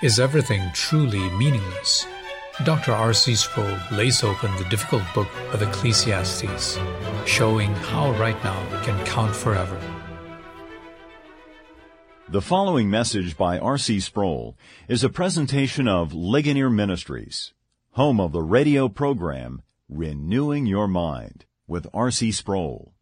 Is everything truly meaningless? Dr. R.C. Sproul lays open the difficult book of Ecclesiastes, showing how right now can count forever. The following message by R.C. Sproul is a presentation of Ligonier Ministries, home of the radio program Renewing Your Mind with R.C. Sproul.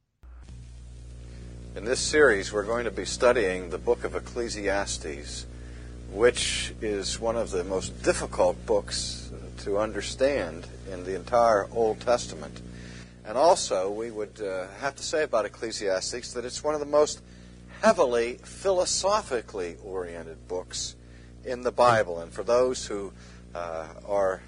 In this series, we're going to be studying the book of Ecclesiastes, which is one of the most difficult books to understand in the entire Old Testament. And also, we would have to say about Ecclesiastes that it's one of the most heavily philosophically oriented books in the Bible. And for those who are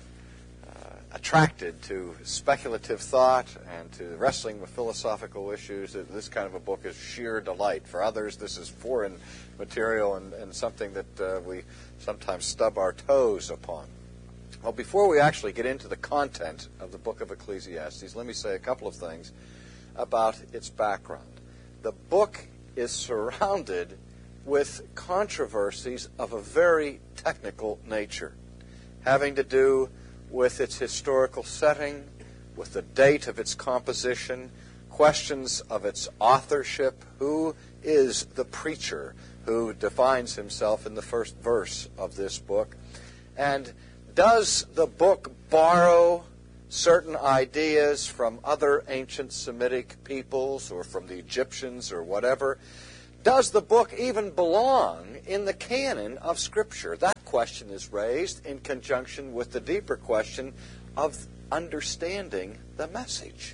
attracted to speculative thought and to wrestling with philosophical issues, this kind of a book is sheer delight. For others, this is foreign material and something that we sometimes stub our toes upon. Well, before we actually get into the content of the book of Ecclesiastes, let me say a couple of things about its background. The book is surrounded with controversies of a very technical nature, having to do with its historical setting, with the date of its composition, questions of its authorship. Who is the preacher who defines himself in the first verse of this book? And does the book borrow certain ideas from other ancient Semitic peoples or from the Egyptians or whatever? Does the book even belong in the canon of Scripture? That question is raised in conjunction with the deeper question of understanding the message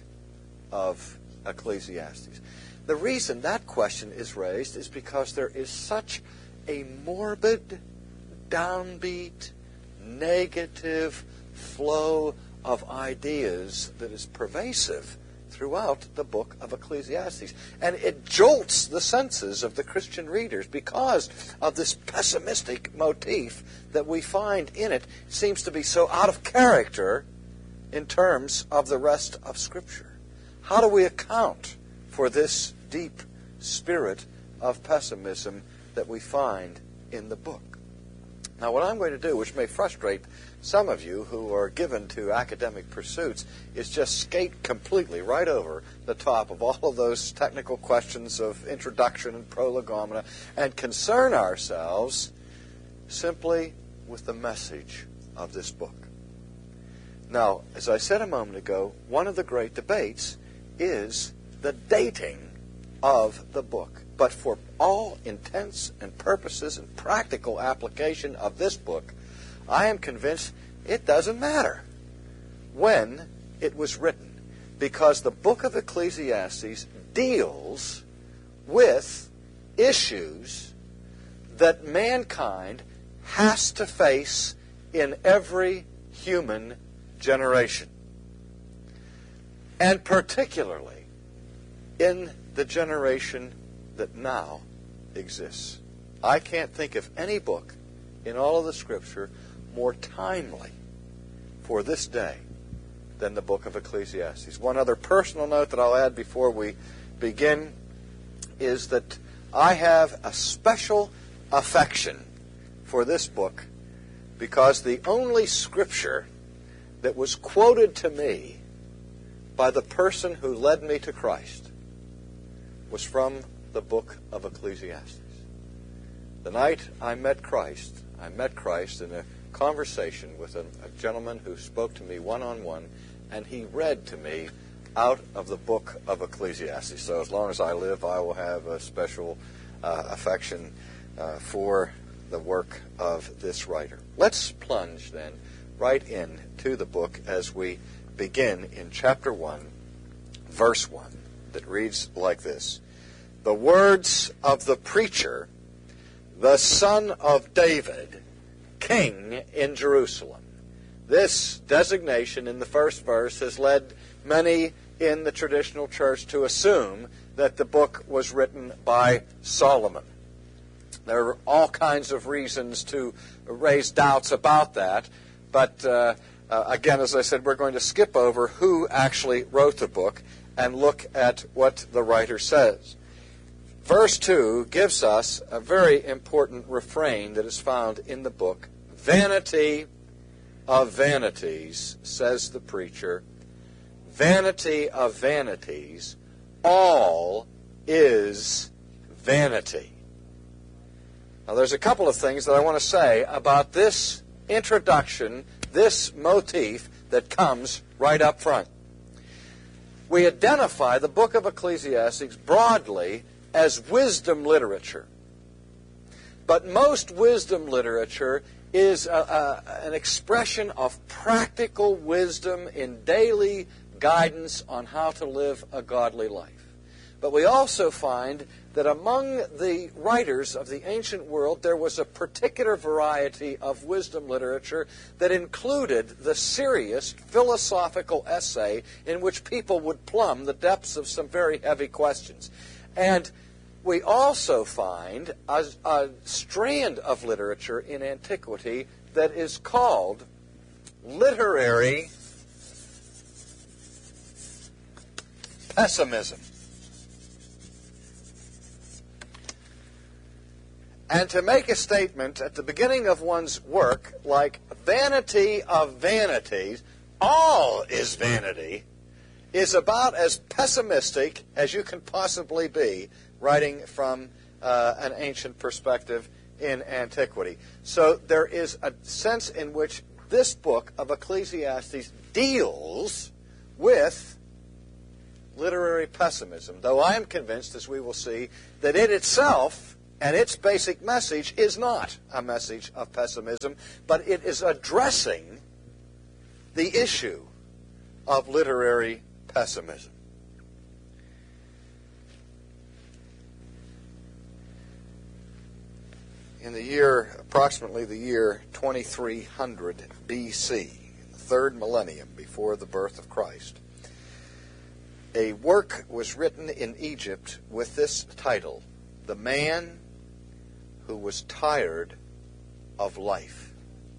of Ecclesiastes. The reason that question is raised is because there is such a morbid, downbeat, negative flow of ideas that is pervasive throughout the book of Ecclesiastes. And it jolts the senses of the Christian readers because of this pessimistic motif that we find in it. It seems to be so out of character in terms of the rest of Scripture. How do we account for this deep spirit of pessimism that we find in the book? Now, what I'm going to do, which may frustrate some of you who are given to academic pursuits, is just skate completely right over the top of all of those technical questions of introduction and prolegomena and concern ourselves simply with the message of this book. Now, as I said a moment ago, one of the great debates is the dating of the book. But for all intents and purposes and practical application of this book, I am convinced it doesn't matter when it was written, because the book of Ecclesiastes deals with issues that mankind has to face in every human generation, and particularly in the generation that now exists. I can't think of any book in all of the Scripture more timely for this day than the book of Ecclesiastes. One other personal note that I'll add before we begin is that I have a special affection for this book because the only Scripture that was quoted to me by the person who led me to Christ was from the book of Ecclesiastes. The night I met Christ in a conversation with a gentleman who spoke to me one-on-one, and he read to me out of the book of Ecclesiastes. So as long as I live, I will have a special affection for the work of this writer. Let's plunge then right into the book as we begin in chapter 1, verse 1, that reads like this: "The words of the preacher, the son of David, king in Jerusalem." This designation in the first verse has led many in the traditional church to assume that the book was written by Solomon. There are all kinds of reasons to raise doubts about that, but again, as I said, we're going to skip over who actually wrote the book and look at what the writer says. verse 2 gives us a very important refrain that is found in the book. Vanity of vanities, says the preacher. Vanity of vanities, all is vanity. Now there's a couple of things that I want to say about this introduction, this motif that comes right up front. We identify the book of Ecclesiastes broadly as wisdom literature. But most wisdom literature is an expression of practical wisdom in daily guidance on how to live a godly life. But we also find that among the writers of the ancient world, there was a particular variety of wisdom literature that included the serious philosophical essay in which people would plumb the depths of some very heavy questions. And we also find a strand of literature in antiquity that is called literary pessimism. And to make a statement at the beginning of one's work, like vanity of vanities, all is vanity, is about as pessimistic as you can possibly be, writing from an ancient perspective in antiquity. So there is a sense in which this book of Ecclesiastes deals with literary pessimism, though I am convinced, as we will see, that it itself and its basic message is not a message of pessimism, but it is addressing the issue of literary pessimism. In the year, approximately the year 2300 BC, the third millennium before the birth of Christ, a work was written in Egypt with this title, The Man Who Was Tired of Life.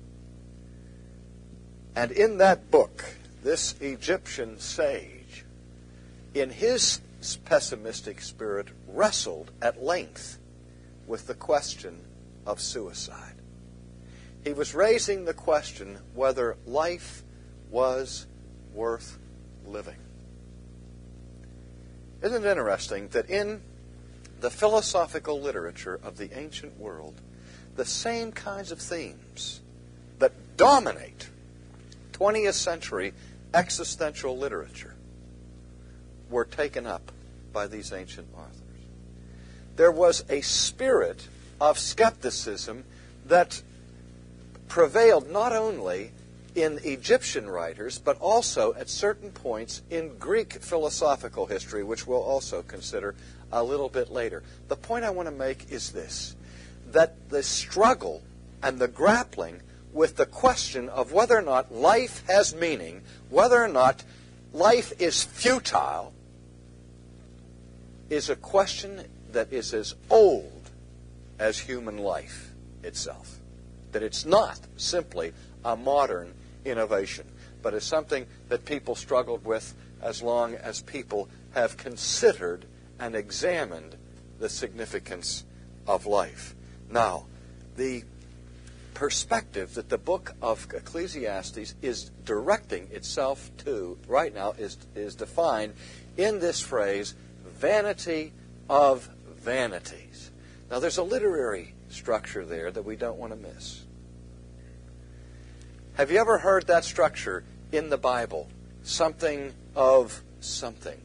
And in that book, this Egyptian sage, in his pessimistic spirit, wrestled at length with the question of suicide. He was raising the question whether life was worth living. Isn't it interesting that in the philosophical literature of the ancient world, the same kinds of themes that dominate 20th century existential literature were taken up by these ancient authors? There was a spirit of skepticism that prevailed not only in Egyptian writers, but also at certain points in Greek philosophical history, which we'll also consider a little bit later. The point I want to make is this, that the struggle and the grappling with the question of whether or not life has meaning, whether or not life is futile, is a question that is as old as human life itself. That it's not simply a modern innovation, but is something that people struggled with as long as people have considered and examined the significance of life. Now, the perspective that the book of Ecclesiastes is directing itself to right now is defined in this phrase, vanity of vanities. Now, there's a literary structure there that we don't want to miss. Have you ever heard that structure in the Bible? Something of something.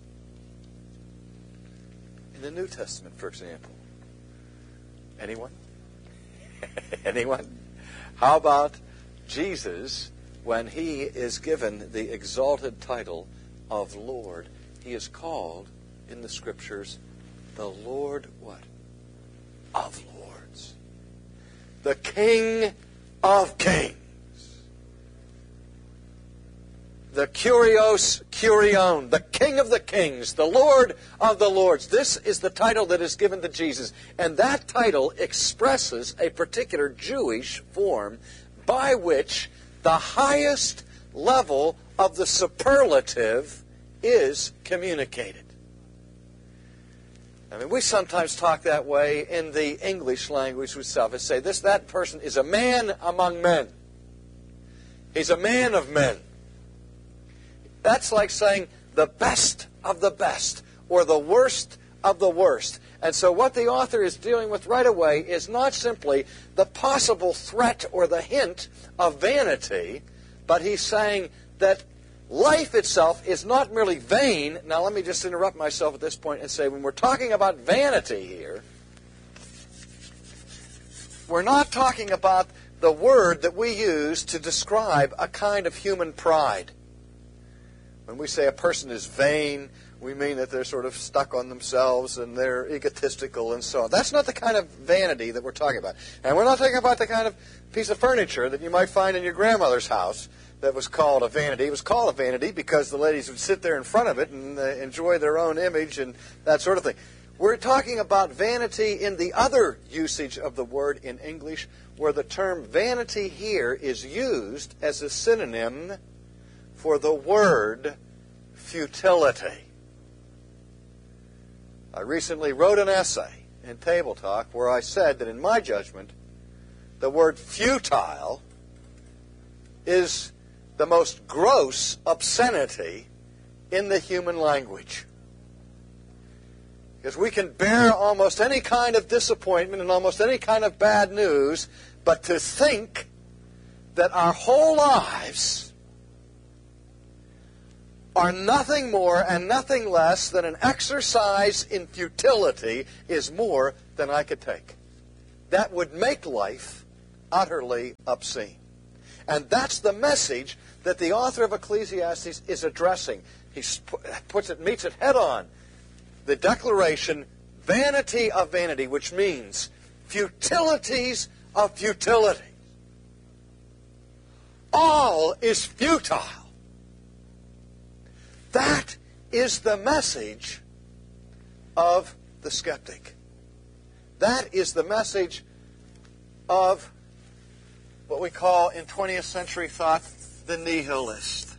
In the New Testament, for example. Anyone? Anyone? How about Jesus, when he is given the exalted title of Lord? He is called in the Scriptures the Lord what? Of Lords. The King of Kings. The Kyrios Kyrion, the King of the Kings, the Lord of the Lords. This is the title that is given to Jesus. And that title expresses a particular Jewish form by which the highest level of the superlative is communicated. I mean, we sometimes talk that way in the English language itself. And say, that person is a man among men. He's a man of men. That's like saying the best of the best, or the worst of the worst. And so what the author is dealing with right away is not simply the possible threat or the hint of vanity, but he's saying that life itself is not merely vain. Now let me just interrupt myself at this point and say, when we're talking about vanity here, we're not talking about the word that we use to describe a kind of human pride. When we say a person is vain, we mean that they're sort of stuck on themselves and they're egotistical and so on. That's not the kind of vanity that we're talking about. And we're not talking about the kind of piece of furniture that you might find in your grandmother's house that was called a vanity. It was called a vanity because the ladies would sit there in front of it and enjoy their own image and that sort of thing. We're talking about vanity in the other usage of the word in English, where the term vanity here is used as a synonym for the word futility. I recently wrote an essay in Table Talk where I said that in my judgment, the word futile is the most gross obscenity in the human language. Because we can bear almost any kind of disappointment and almost any kind of bad news, but to think that our whole lives are nothing more and nothing less than an exercise in futility is more than I could take. That would make life utterly obscene. And that's the message that the author of Ecclesiastes is addressing. He meets it head on. The declaration, vanity of vanity, which means futilities of futility. All is futile. That is the message of the skeptic. That is the message of what we call in 20th century thought the nihilist.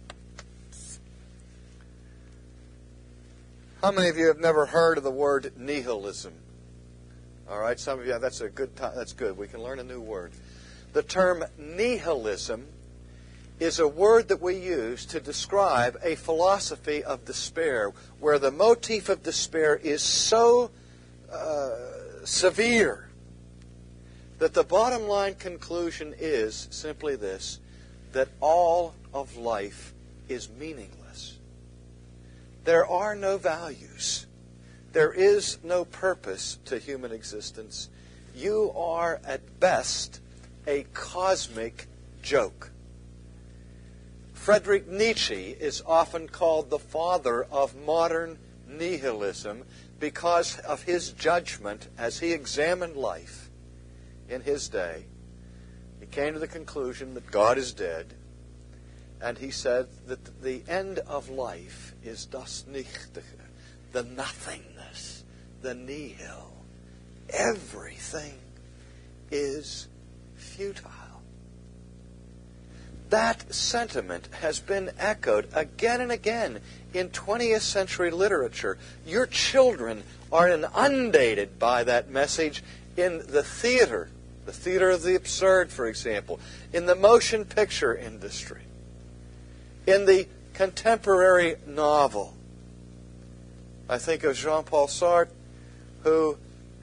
How many of you have never heard of the word nihilism? All right, some of you, that's a good time. That's good. We can learn a new word. The term nihilism is a word that we use to describe a philosophy of despair, where the motif of despair is so severe that the bottom line conclusion is simply this, that all of life is meaningless. There are no values. There is no purpose to human existence. You are, at best, a cosmic joke. Friedrich Nietzsche is often called the father of modern nihilism because of his judgment as he examined life in his day. He came to the conclusion that God is dead, and he said that the end of life is das Nichtige, the nothingness, the nihil. Everything is futile. That sentiment has been echoed again and again in 20th century literature. Your children are inundated by that message in the theater of the absurd, for example, in the motion picture industry, in the contemporary novel. I think of Jean-Paul Sartre, who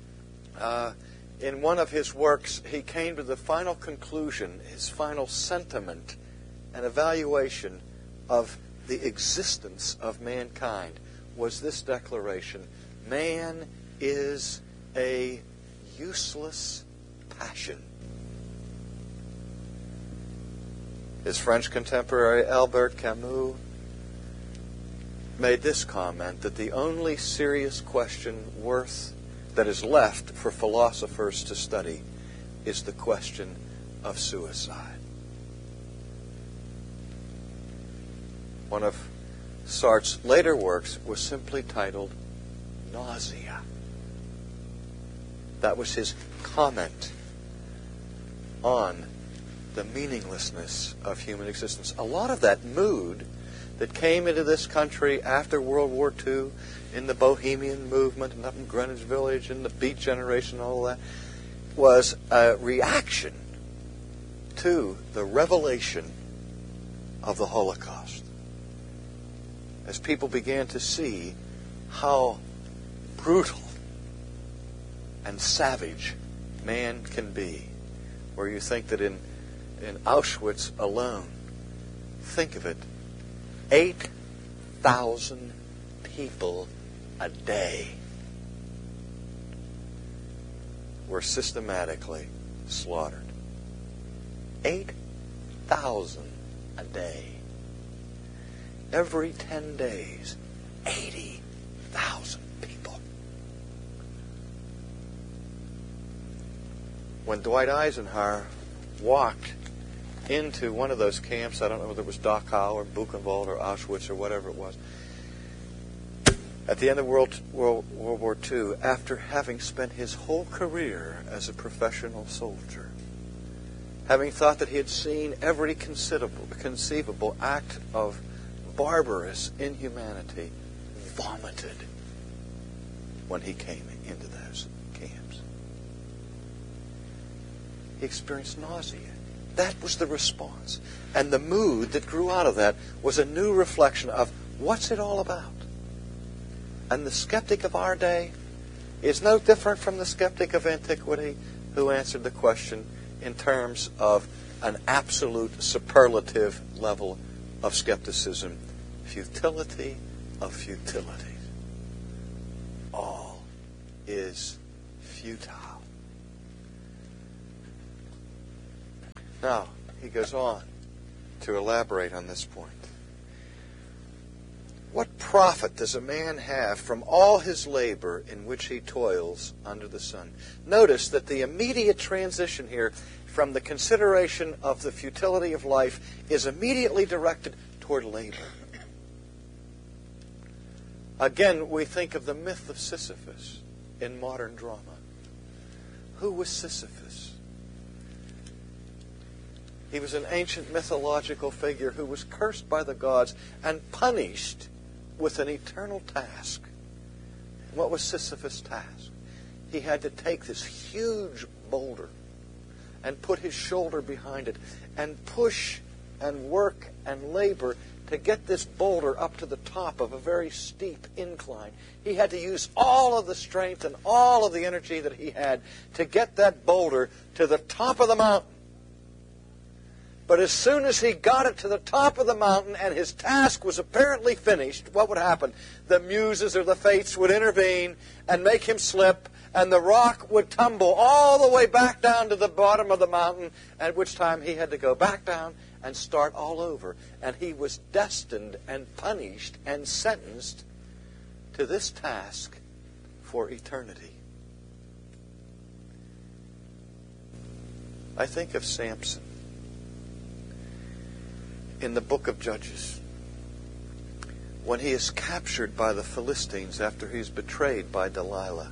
in one of his works, he came to the final conclusion, his final sentiment, an evaluation of the existence of mankind, was this declaration: man is a useless passion. His French contemporary Albert Camus made this comment, that the only serious question that is left for philosophers to study is the question of suicide. One of Sartre's later works was simply titled Nausea. That was his comment on the meaninglessness of human existence. A lot of that mood that came into this country after World War II in the Bohemian movement and up in Greenwich Village and the Beat Generation and all that was a reaction to the revelation of the Holocaust. As people began to see how brutal and savage man can be, where you think that in Auschwitz alone, think of it, 8,000 people a day were systematically slaughtered. 8,000 a day. Every 10 days, 80,000 people. When Dwight Eisenhower walked into one of those camps, I don't know whether it was Dachau or Buchenwald or Auschwitz or whatever it was, at the end of World War II, after having spent his whole career as a professional soldier, having thought that he had seen every conceivable act of barbarous inhumanity, vomited when he came into those camps. He experienced nausea. That was the response. And the mood that grew out of that was a new reflection of what's it all about? And the skeptic of our day is no different from the skeptic of antiquity who answered the question in terms of an absolute superlative level of skepticism. Futility of futilities. All is futile. Now, he goes on to elaborate on this point. What profit does a man have from all his labor in which he toils under the sun? Notice that the immediate transition here from the consideration of the futility of life is immediately directed toward labor. Again, we think of the myth of Sisyphus in modern drama. Who was Sisyphus? He was an ancient mythological figure who was cursed by the gods and punished with an eternal task. What was Sisyphus' task? He had to take this huge boulder and put his shoulder behind it and push and work and labor to get this boulder up to the top of a very steep incline. He had to use all of the strength and all of the energy that he had to get that boulder to the top of the mountain. But as soon as he got it to the top of the mountain and his task was apparently finished, what would happen? The muses or the fates would intervene and make him slip, and the rock would tumble all the way back down to the bottom of the mountain, at which time he had to go back down and start all over. And he was destined and punished and sentenced to this task for eternity. I think of Samson in the book of Judges, when he is captured by the Philistines after he's betrayed by Delilah.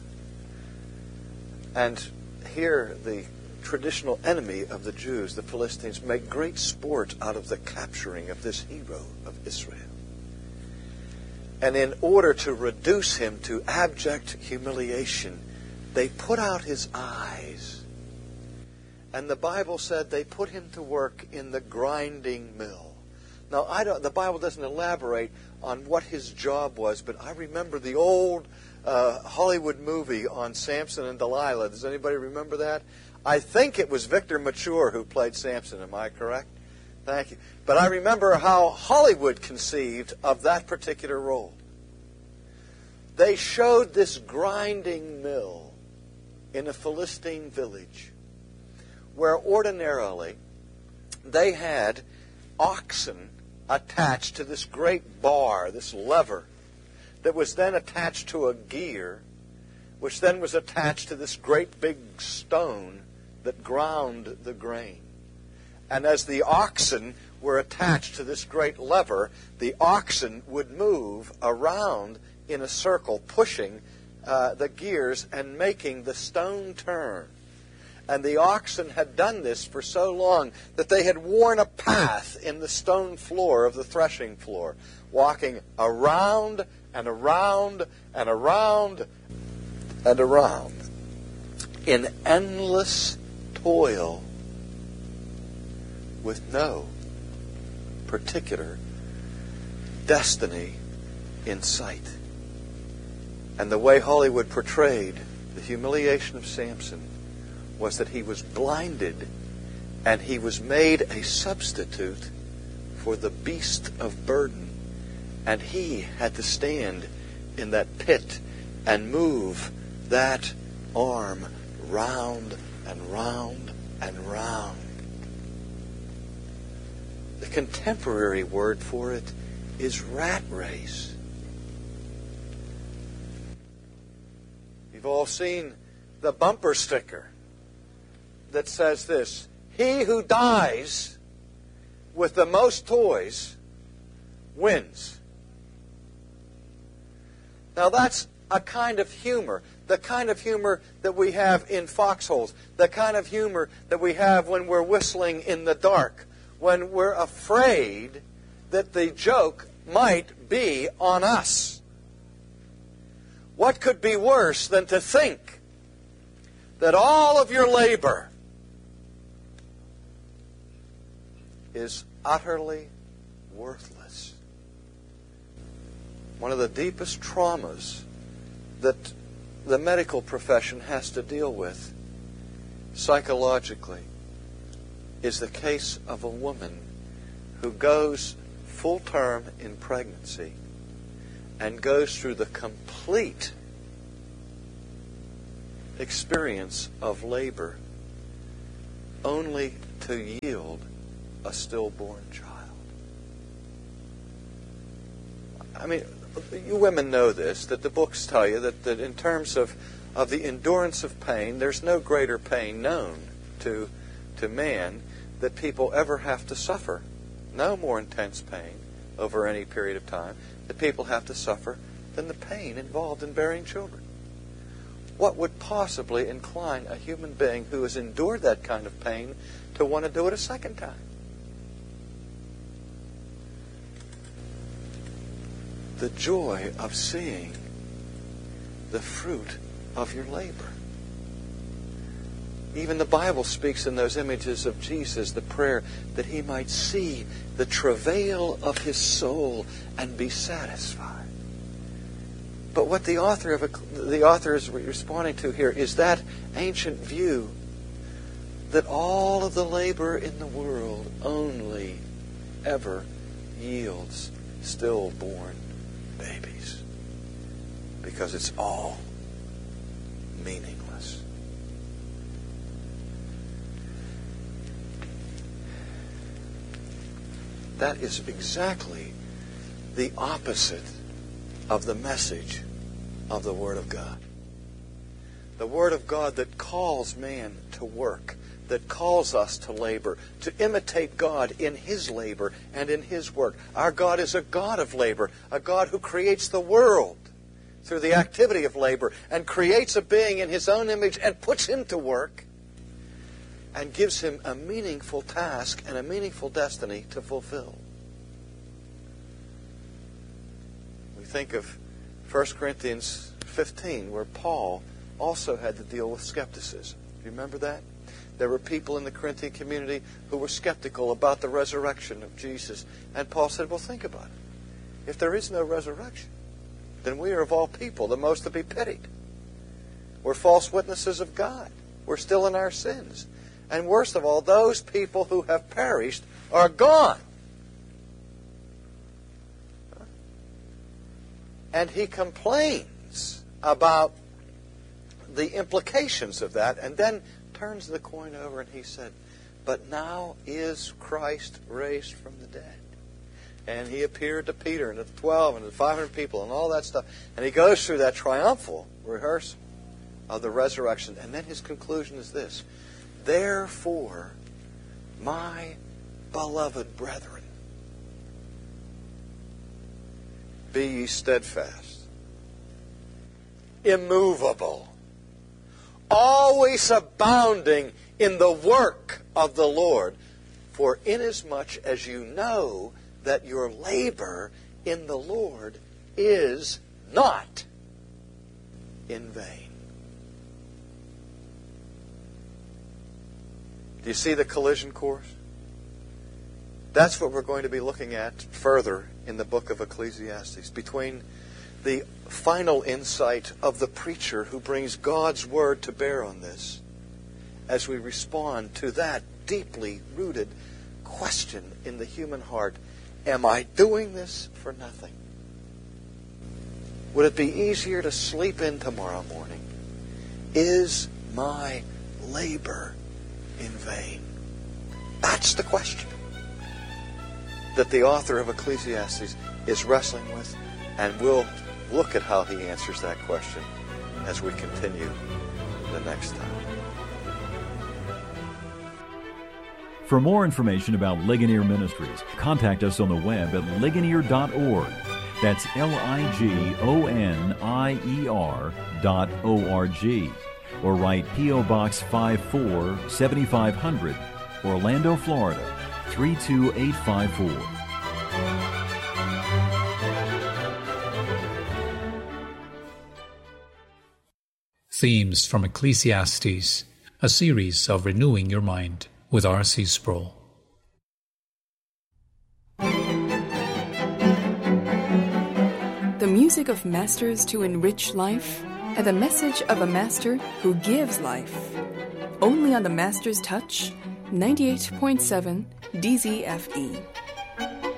And here the traditional enemy of the Jews, the Philistines, make great sport out of the capturing of this hero of Israel. And in order to reduce him to abject humiliation, they put out his eyes. And the Bible said they put him to work in the grinding mill. Now, the Bible doesn't elaborate on what his job was, but I remember the old Hollywood movie on Samson and Delilah. Does anybody remember that? I think it was Victor Mature who played Samson. Am I correct? Thank you. But I remember how Hollywood conceived of that particular role. They showed this grinding mill in a Philistine village where ordinarily they had oxen attached to this great bar, this lever, that was then attached to a gear, which then was attached to this great big stone that ground the grain. And as the oxen were attached to this great lever, the oxen would move around in a circle, pushing the gears and making the stone turn. And the oxen had done this for so long that they had worn a path in the stone floor of the threshing floor, walking around and around and around and around in endless toil with no particular destiny in sight. And the way Hollywood portrayed the humiliation of Samson was that he was blinded and he was made a substitute for the beast of burden. And he had to stand in that pit and move that arm round and round and round. The contemporary word for it is rat race. You've all seen the bumper sticker that says this: he who dies with the most toys wins. Now that's a kind of humor, the kind of humor that we have in foxholes, the kind of humor that we have when we're whistling in the dark, when we're afraid that the joke might be on us. What could be worse than to think that all of your labor is utterly worthless? One of the deepest traumas that the medical profession has to deal with psychologically is the case of a woman who goes full term in pregnancy and goes through the complete experience of labor only to yield a stillborn child. I mean, you women know this, that the books tell you that in terms of the endurance of pain, there's no greater pain known to man that people ever have to suffer. No more intense pain over any period of time that people have to suffer than the pain involved in bearing children. What would possibly incline a human being who has endured that kind of pain to want to do it a second time? The joy of seeing the fruit of your labor. Even the Bible speaks in those images of Jesus, the prayer that he might see the travail of his soul and be satisfied. But what the author is responding to here is that ancient view that all of the labor in the world only ever yields stillborn babies, because it's all meaningless. That is exactly the opposite of the message of the Word of God. The Word of God that calls man to work, that calls us to labor, to imitate God in His labor and in His work. Our God is a God of labor, a God who creates the world through the activity of labor and creates a being in His own image and puts him to work and gives him a meaningful task and a meaningful destiny to fulfill. We think of 1 Corinthians 15, where Paul also had to deal with skepticism. Do you remember that? There were people in the Corinthian community who were skeptical about the resurrection of Jesus. And Paul said, well, think about it. If there is no resurrection, then we are of all people the most to be pitied. We're false witnesses of God. We're still in our sins. And worst of all, those people who have perished are gone. And he complains about the implications of that, and then turns the coin over and he said, but now is Christ raised from the dead. And he appeared to Peter and to the 12 and to the 500 people and all that stuff. And he goes through that triumphal rehearsal of the resurrection. And then his conclusion is this: therefore, my beloved brethren, be ye steadfast, immovable, always abounding in the work of the Lord. For inasmuch as you know that your labor in the Lord is not in vain. Do you see the collision course? That's what we're going to be looking at further in the book of Ecclesiastes, between the final insight of the preacher who brings God's Word to bear on this, as we respond to that deeply rooted question in the human heart: am I doing this for nothing? Would it be easier to sleep in tomorrow morning? Is my labor in vain? That's the question that the author of Ecclesiastes is wrestling with, and we'll look at how he answers that question as we continue the next time. For more information about Ligonier Ministries, contact us on the web at ligonier.org. That's ligonier.org. Or write P.O. Box 54, 7500, Orlando, Florida, 32854. Themes from Ecclesiastes, a series of renewing your mind with R.C. Sproul. The music of masters to enrich life, and the message of a master who gives life. Only on the Master's Touch, 98.7 DZFE.